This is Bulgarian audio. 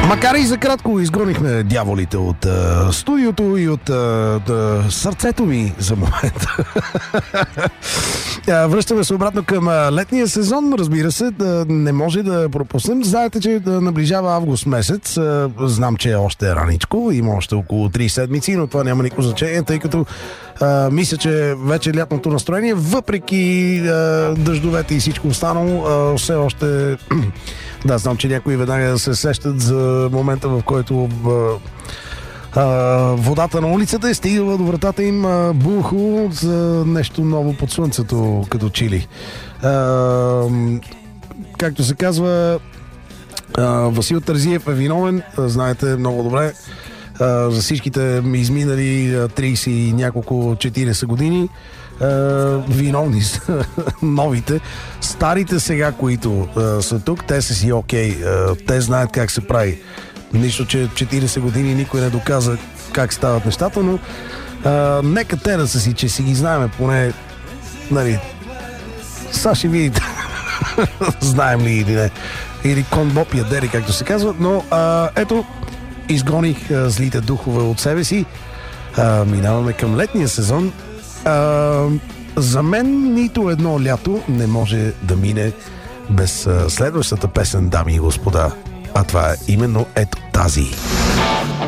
Макар и за кратко изгонихме дяволите от студиото и от сърцето ми за момента. Връщаме се обратно към летния сезон, разбира се, не може да пропуснем. Знаете, че наближава август месец. Знам, че е още раничко, има още около 3 седмици, но това няма никакво значение, тъй като мисля, че вече лятното настроение, въпреки дъждовете и всичко останало, все още... Да, знам, че някои веднага се сещат за момента, в който водата на улицата е стигала до вратата им бухо за нещо ново под слънцето, като чили. Както се казва, Васил Терзиев е виновен, знаете много добре, за всичките ми изминали 30 и няколко 40 години. Виновни са новите. Старите сега, които са тук, те са си окей. Те знаят как се прави. Нищо, че 40 години никой не доказа как стават нещата, но нека те да са си, че си ги знаем поне, нали, сега ще видите знаем ли или не, или кон Боб ядери, както се казва, но ето, изгоних злите духове от себе си. Минаваме към летния сезон. За мен нито едно лято не може да мине без следващата песен, дами и господа. А това е именно ето тази.